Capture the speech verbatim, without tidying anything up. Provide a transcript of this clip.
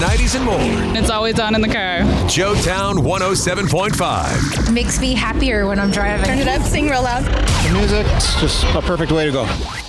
nineties, and more. It's always on in the car. Joetown one oh seven point five. Makes me happier when I'm driving. Turn it up, sing real loud. The music's just a perfect way to go.